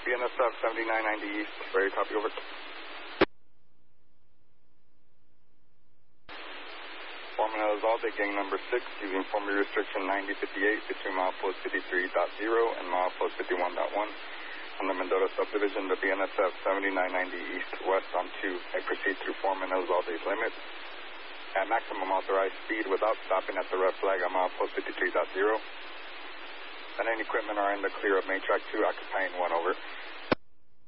BNSF 7990 East, ready to copy, over. Foreman Elizalde, gang number 6, using former restriction 9058 between milepost 53.0 and milepost 51.1 on the Mendota subdivision, the BNSF 7990 East, west on 2. I proceed through Foreman Elizalde's limits at maximum authorized speed without stopping at the red flag on milepost 53.0. And any equipment are in the clear of main track 2, occupying 1, over.